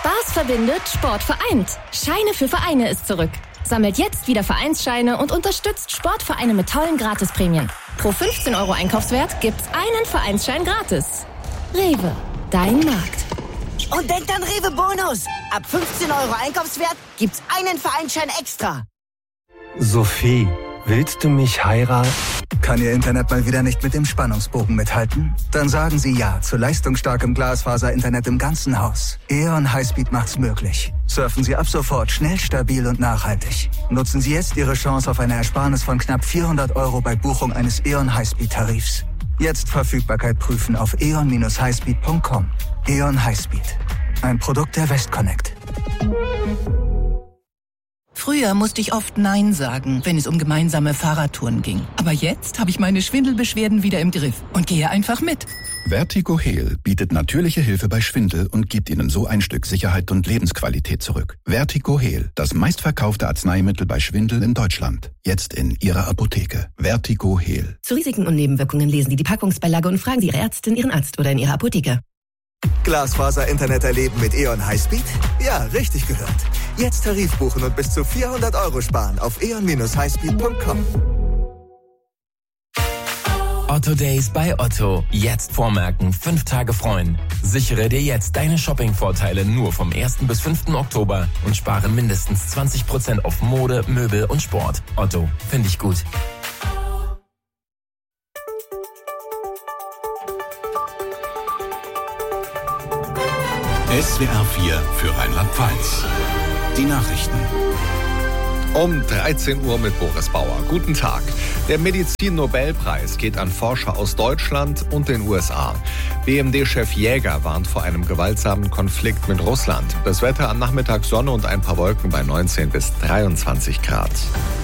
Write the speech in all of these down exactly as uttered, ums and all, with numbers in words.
Spaß verbindet, Sport vereint. Scheine für Vereine ist zurück. Sammelt jetzt wieder Vereinsscheine und unterstützt Sportvereine mit tollen Gratisprämien. Pro fünfzehn Euro Einkaufswert gibt's einen Vereinsschein gratis. Rewe, dein Markt. Und denkt an Rewe Bonus. Ab fünfzehn Euro Einkaufswert gibt's einen Vereinsschein extra. Sophie, willst du mich heiraten? Kann Ihr Internet mal wieder nicht mit dem Spannungsbogen mithalten? Dann sagen Sie ja zu leistungsstarkem Glasfaser-Internet im ganzen Haus. E O N Highspeed macht's möglich. Surfen Sie ab sofort schnell, stabil und nachhaltig. Nutzen Sie jetzt Ihre Chance auf eine Ersparnis von knapp vierhundert Euro bei Buchung eines E O N Highspeed-Tarifs. Jetzt Verfügbarkeit prüfen auf e o n Bindestrich highspeed punkt com. E O N Highspeed. Ein Produkt der Westconnect. Früher musste ich oft Nein sagen, wenn es um gemeinsame Fahrradtouren ging. Aber jetzt habe ich meine Schwindelbeschwerden wieder im Griff und gehe einfach mit. Vertigo Heal bietet natürliche Hilfe bei Schwindel und gibt Ihnen so ein Stück Sicherheit und Lebensqualität zurück. Vertigo Heal, das meistverkaufte Arzneimittel bei Schwindel in Deutschland. Jetzt in Ihrer Apotheke. Vertigo Heal. Zu Risiken und Nebenwirkungen lesen Sie die Packungsbeilage und fragen Sie Ihre Ärztin, Ihren Arzt oder in Ihrer Apotheke. Glasfaser-Internet erleben mit E O N Highspeed? Ja, richtig gehört. Jetzt Tarif buchen und bis zu vierhundert Euro sparen auf e o n Bindestrich highspeed punkt com. Otto Days bei Otto. Jetzt vormerken, fünf Tage freuen. Sichere dir jetzt deine Shopping-Vorteile nur vom ersten bis fünften Oktober und spare mindestens zwanzig Prozent auf Mode, Möbel und Sport. Otto, finde ich gut. S W R vier für Rheinland-Pfalz. Die Nachrichten. Um dreizehn Uhr mit Boris Bauer. Guten Tag. Der Medizin-Nobelpreis geht an Forscher aus Deutschland und den U S A. B M D-Chef Jäger warnt vor einem gewaltsamen Konflikt mit Russland. Das Wetter am Nachmittag Sonne und ein paar Wolken bei neunzehn bis dreiundzwanzig Grad.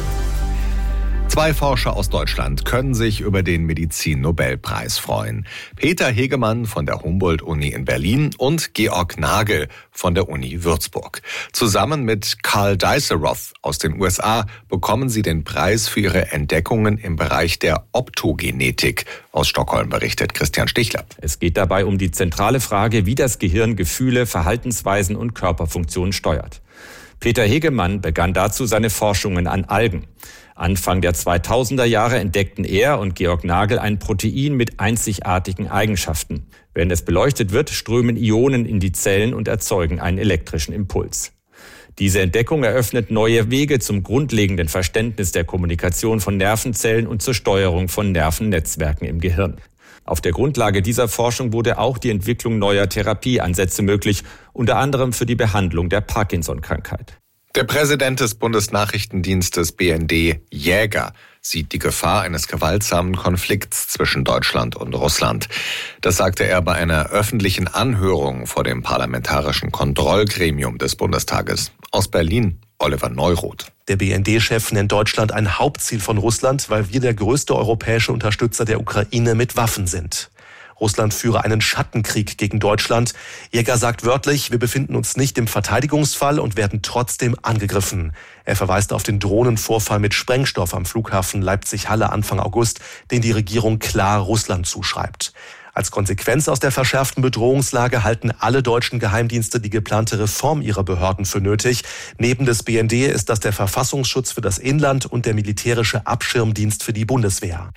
Zwei Forscher aus Deutschland können sich über den Medizin-Nobelpreis freuen. Peter Hegemann von der Humboldt-Uni in Berlin und Georg Nagel von der Uni Würzburg. Zusammen mit Carl Diceroth aus den U S A bekommen sie den Preis für ihre Entdeckungen im Bereich der Optogenetik. Aus Stockholm berichtet Christian Stichler. Es geht dabei um die zentrale Frage, wie das Gehirn Gefühle, Verhaltensweisen und Körperfunktionen steuert. Peter Hegemann begann dazu seine Forschungen an Algen. Anfang der zweitausender Jahre entdeckten er und Georg Nagel ein Protein mit einzigartigen Eigenschaften. Wenn es beleuchtet wird, strömen Ionen in die Zellen und erzeugen einen elektrischen Impuls. Diese Entdeckung eröffnet neue Wege zum grundlegenden Verständnis der Kommunikation von Nervenzellen und zur Steuerung von Nervennetzwerken im Gehirn. Auf der Grundlage dieser Forschung wurde auch die Entwicklung neuer Therapieansätze möglich, unter anderem für die Behandlung der Parkinson-Krankheit. Der Präsident des Bundesnachrichtendienstes B N D, Jäger, sieht die Gefahr eines gewaltsamen Konflikts zwischen Deutschland und Russland. Das sagte er bei einer öffentlichen Anhörung vor dem Parlamentarischen Kontrollgremium des Bundestages. Aus Berlin, Oliver Neuroth. Der B N D-Chef nennt Deutschland ein Hauptziel von Russland, weil wir der größte europäische Unterstützer der Ukraine mit Waffen sind. Russland führe einen Schattenkrieg gegen Deutschland. Jäger sagt wörtlich, wir befinden uns nicht im Verteidigungsfall und werden trotzdem angegriffen. Er verweist auf den Drohnenvorfall mit Sprengstoff am Flughafen Leipzig-Halle Anfang August, den die Regierung klar Russland zuschreibt. Als Konsequenz aus der verschärften Bedrohungslage halten alle deutschen Geheimdienste die geplante Reform ihrer Behörden für nötig. Neben des B N D ist das der Verfassungsschutz für das Inland und der militärische Abschirmdienst für die Bundeswehr.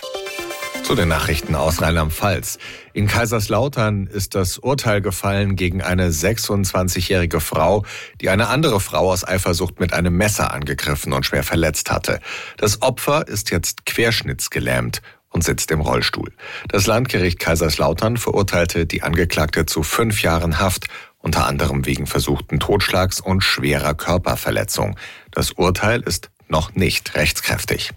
Zu den Nachrichten aus Rheinland-Pfalz. In Kaiserslautern ist das Urteil gefallen gegen eine sechsundzwanzigjährige Frau, die eine andere Frau aus Eifersucht mit einem Messer angegriffen und schwer verletzt hatte. Das Opfer ist jetzt querschnittsgelähmt und sitzt im Rollstuhl. Das Landgericht Kaiserslautern verurteilte die Angeklagte zu fünf Jahren Haft, unter anderem wegen versuchten Totschlags und schwerer Körperverletzung. Das Urteil ist noch nicht rechtskräftig.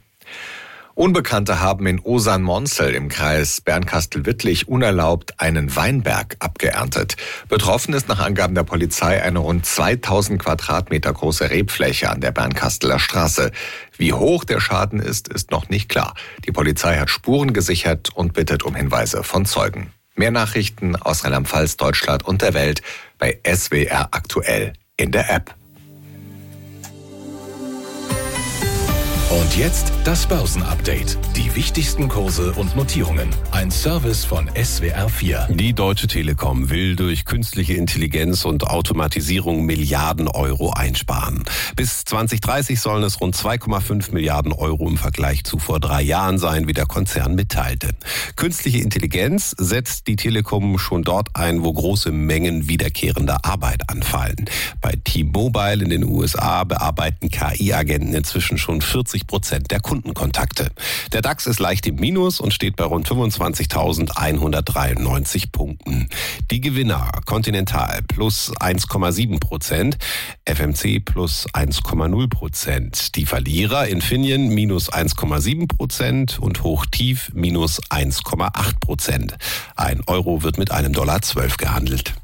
Unbekannte haben in Osern-Monsel im Kreis Bernkastel-Wittlich unerlaubt einen Weinberg abgeerntet. Betroffen ist nach Angaben der Polizei eine rund zweitausend Quadratmeter große Rebfläche an der Bernkasteler Straße. Wie hoch der Schaden ist, ist noch nicht klar. Die Polizei hat Spuren gesichert und bittet um Hinweise von Zeugen. Mehr Nachrichten aus Rheinland-Pfalz, Deutschland und der Welt bei S W R aktuell in der App. Und jetzt das Börsenupdate. Die wichtigsten Kurse und Notierungen. Ein Service von S W R vier. Die Deutsche Telekom will durch künstliche Intelligenz und Automatisierung Milliarden Euro einsparen. Bis zwanzig dreißig sollen es rund zwei Komma fünf Milliarden Euro im Vergleich zu vor drei Jahren sein, wie der Konzern mitteilte. Künstliche Intelligenz setzt die Telekom schon dort ein, wo große Mengen wiederkehrender Arbeit anfallen. Bei T-Mobile in den U S A bearbeiten K I-Agenten inzwischen schon vierzig Prozent der Kundenkontakte. Der DAX ist leicht im Minus und steht bei rund fünfundzwanzigtausendeinhundertdreiundneunzig Punkten. Die Gewinner: Continental plus eins Komma sieben Prozent, F M C plus eins Komma null Prozent. Die Verlierer: Infineon minus eins Komma sieben Prozent und Hochtief minus eins Komma acht Prozent. Ein Euro wird mit einem Dollar zwölf gehandelt.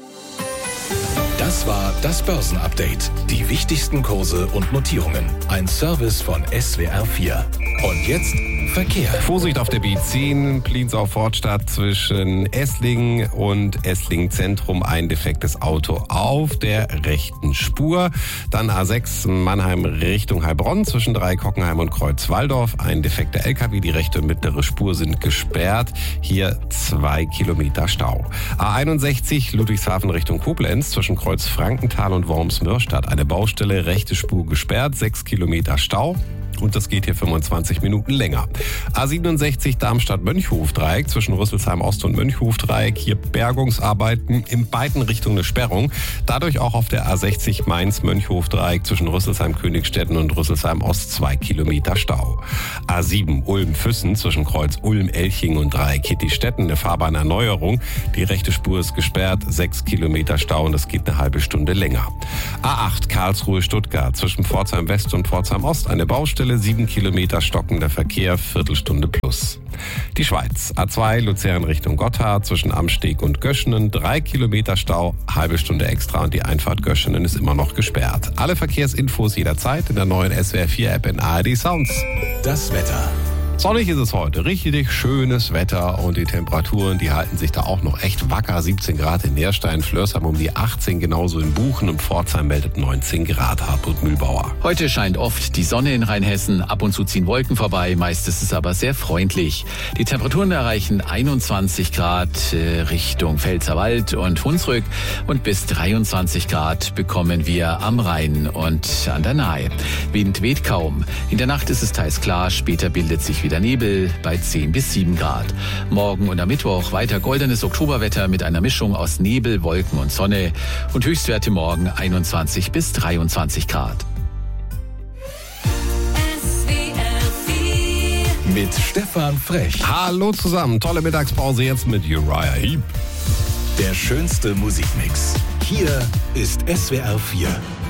Das war das Börsenupdate. Die wichtigsten Kurse und Notierungen. Ein Service von S W R vier. Und jetzt Verkehr. Vorsicht auf der B zehn, Pliensau-Fortstadt zwischen Esslingen und Esslingen Zentrum. Ein defektes Auto auf der rechten Spur. Dann A sechs Mannheim Richtung Heilbronn zwischen Dreieck-Hockenheim und Kreuz-Walldorf. Ein defekter L K W, die rechte und mittlere Spur sind gesperrt. Hier zwei Kilometer Stau. A einundsechzig Ludwigshafen Richtung Koblenz zwischen Kreuz-Frankenthal und Worms-Mörstadt. Eine Baustelle, rechte Spur gesperrt, sechs Kilometer Stau. Und das geht hier fünfundzwanzig Minuten länger. A siebenundsechzig Darmstadt-Mönchhof-Dreieck zwischen Rüsselsheim-Ost und Mönchhof-Dreieck. Hier Bergungsarbeiten in beiden Richtungen eine Sperrung. Dadurch auch auf der A sechzig Mainz-Mönchhof-Dreieck zwischen Rüsselsheim-Königstetten und Rüsselsheim-Ost zwei Kilometer Stau. A sieben Ulm-Füssen zwischen Kreuz Ulm-Elching und Dreieck Kittistetten. Eine Fahrbahnerneuerung. Die rechte Spur ist gesperrt, sechs Kilometer Stau und das geht eine halbe Stunde länger. A acht Karlsruhe-Stuttgart zwischen Pforzheim-West und Pforzheim-Ost. Eine Baustelle. sieben Kilometer stockender Verkehr, Viertelstunde plus. Die Schweiz. A zwei Luzern Richtung Gotthard zwischen Amsteg und Göschenen. drei Kilometer Stau, halbe Stunde extra und die Einfahrt Göschenen ist immer noch gesperrt. Alle Verkehrsinfos jederzeit in der neuen S W R vier App in A R D Sounds. Das Wetter. Sonnig ist es heute, richtig schönes Wetter und die Temperaturen, die halten sich da auch noch echt wacker. siebzehn Grad in Neerstein, Flörsheim um die achtzehn, genauso in Buchen und Pforzheim meldet neunzehn Grad. Hartmut Mühlbauer. Heute scheint oft die Sonne in Rheinhessen, ab und zu ziehen Wolken vorbei, meist ist es aber sehr freundlich. Die Temperaturen erreichen einundzwanzig Grad äh, Richtung Pfälzerwald und Hunsrück und bis dreiundzwanzig Grad bekommen wir am Rhein und an der Nahe. Wind weht kaum. In der Nacht ist es teils klar, später bildet sich wieder Nebel bei zehn bis sieben Grad. Morgen und am Mittwoch weiter goldenes Oktoberwetter mit einer Mischung aus Nebel, Wolken und Sonne und Höchstwerte morgen einundzwanzig bis dreiundzwanzig Grad. Mit Stefan Frech. Hallo zusammen, tolle Mittagspause jetzt mit Uriah Heep. Der schönste Musikmix. Hier ist S W R vier.